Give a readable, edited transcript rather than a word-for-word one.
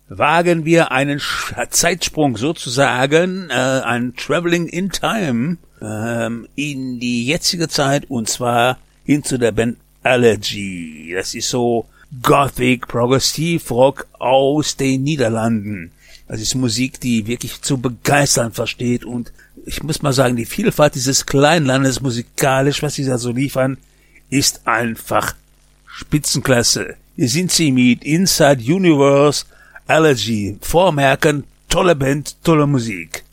wagen wir einen Zeitsprung sozusagen, ein Traveling in Time, in die jetzige Zeit, und zwar hin zu der Band Allergy. Das ist so Gothic, Progressiv-Rock aus den Niederlanden. Das ist Musik, die wirklich zu begeistern versteht, und ich muss mal sagen, die Vielfalt dieses kleinen Landes musikalisch, was sie da so liefern, ist einfach Spitzenklasse. Hier sind sie mit Inside Universe Allergy. Vormerken, tolle Band, tolle Musik.